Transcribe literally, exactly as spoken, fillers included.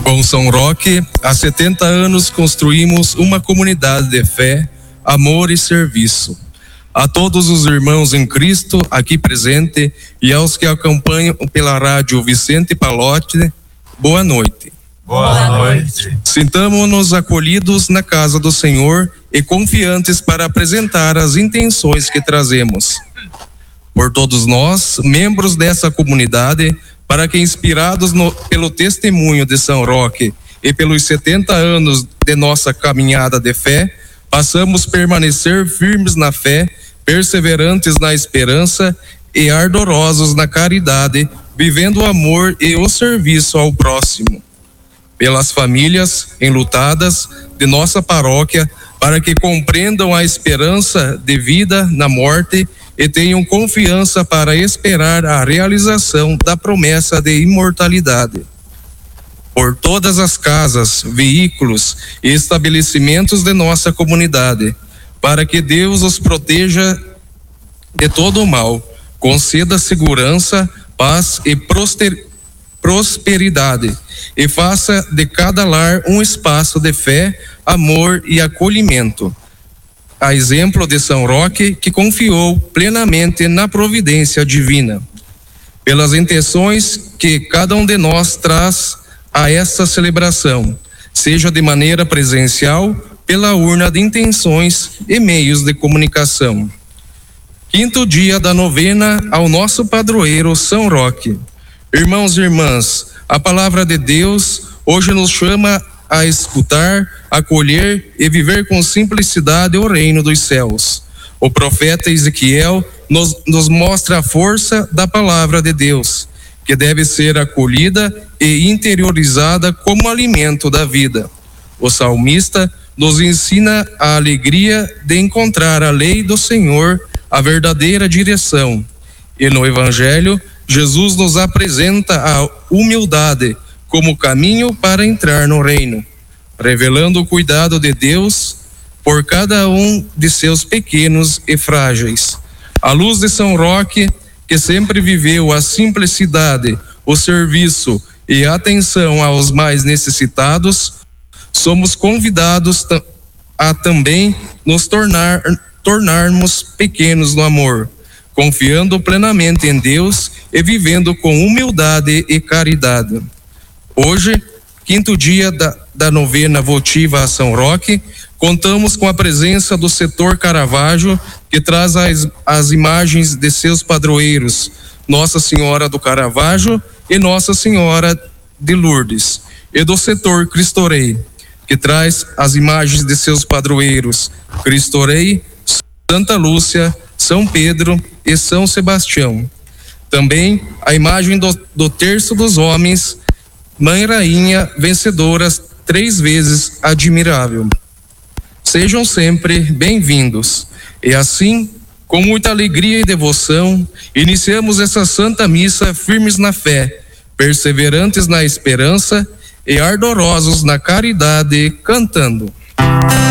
Com São Roque, há setenta anos construímos uma comunidade de fé, amor e serviço. A todos os irmãos em Cristo aqui presente e aos que acompanham pela rádio Vicente Palotti, boa noite. Boa noite. Sintamo-nos acolhidos na casa do Senhor e confiantes para apresentar as intenções que trazemos. Por todos nós, membros dessa comunidade, para que, inspirados no, pelo testemunho de São Roque e pelos setenta anos de nossa caminhada de fé, possamos permanecer firmes na fé, perseverantes na esperança e ardorosos na caridade, vivendo o amor e o serviço ao próximo. Pelas famílias enlutadas de nossa paróquia, para que compreendam a esperança de vida na morte e tenham confiança para esperar a realização da promessa de imortalidade. Por todas as casas, veículos e estabelecimentos de nossa comunidade, para que Deus os proteja de todo o mal, conceda segurança, paz e prosperidade, e faça de cada lar um espaço de fé, amor e acolhimento. A exemplo de São Roque, que confiou plenamente na providência divina. Pelas intenções que cada um de nós traz a esta celebração, seja de maneira presencial, pela urna de intenções e meios de comunicação. Quinto dia da novena ao nosso padroeiro São Roque. Irmãos e irmãs, a palavra de Deus hoje nos chama a escutar, acolher e viver com simplicidade o reino dos céus. O profeta Ezequiel nos, nos mostra a força da palavra de Deus, que deve ser acolhida e interiorizada como alimento da vida. O salmista nos ensina a alegria de encontrar a lei do Senhor, a verdadeira direção. E no Evangelho, Jesus nos apresenta a humildade como caminho para entrar no reino, revelando o cuidado de Deus por cada um de seus pequenos e frágeis. À luz de São Roque, que sempre viveu a simplicidade, o serviço e a atenção aos mais necessitados, somos convidados a também nos tornar, tornarmos pequenos no amor, confiando plenamente em Deus e vivendo com humildade e caridade. Hoje, quinto dia da, da novena votiva a São Roque, contamos com a presença do setor Caravaggio, que traz as, as imagens de seus padroeiros, Nossa Senhora do Caravaggio e Nossa Senhora de Lourdes, e do setor Cristo Rei, que traz as imagens de seus padroeiros, Cristo Rei, Santa Lúcia, São Pedro e São Sebastião. Também a imagem do, do terço dos homens, Mãe Rainha, vencedoras três vezes admirável. Sejam sempre bem-vindos. E assim, com muita alegria e devoção, iniciamos essa Santa Missa firmes na fé, perseverantes na esperança e ardorosos na caridade, cantando.